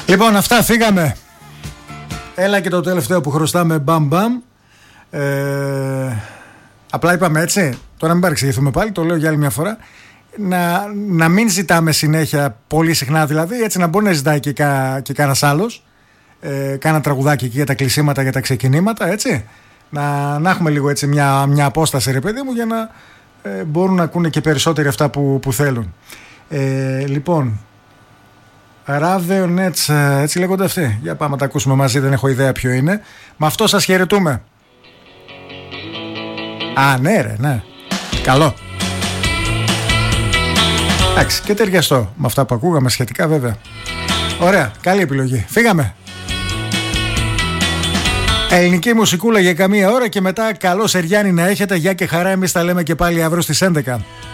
Λοιπόν, αυτά, φύγαμε. Έλα και το τελευταίο που χρωστάμε, μπαμ μπαμ. Απλά είπαμε έτσι, τώρα μην παρεξηγηθούμε πάλι, το λέω για άλλη μια φορά. Να μην ζητάμε συνέχεια, πολύ συχνά δηλαδή, έτσι να μπορεί να ζητάει και κανένας άλλος. Κάνα τραγουδάκι εκεί για τα κλεισίματα, για τα ξεκινήματα, έτσι. Να έχουμε λίγο έτσι μια απόσταση, ρε παιδί μου, για να μπορούν να ακούνε και περισσότεροι αυτά που θέλουν. Λοιπόν, Radio Nets, έτσι λέγονται αυτοί. Για πάμε να τα ακούσουμε μαζί, δεν έχω ιδέα ποιο είναι. Με αυτό σας χαιρετούμε. Α, ναι ρε, ναι. Καλό. Εντάξει, και ταιριαστό με αυτά που ακούγαμε σχετικά, βέβαια. Ωραία, καλή επιλογή. Φύγαμε. Ελληνική μουσικούλα για καμία ώρα και μετά καλό Σεριάννη να έχετε. Γεια και χαρά, εμείς τα λέμε και πάλι αύριο στις 11.